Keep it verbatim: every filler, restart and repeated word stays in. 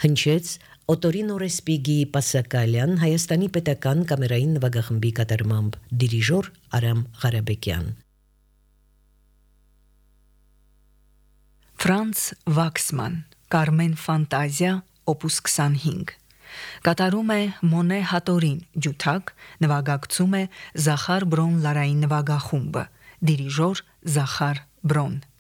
Հնչեց Օտորինո Ռեսպիգի Պասակալյան Հայաստանի պետական կամերային նվագախմբի կատարմամբ դիրիժոր Արամ Ղարաբեկյան Ֆրանց Վաքսման Կարմեն Ֆանտազիա օպուս քսանհինգ կատարում է Մոնե Հատորին ջութակ նվագակցում է Զախար Բրոն լարային նվագախումբը դիրիժոր Զախար Բրոն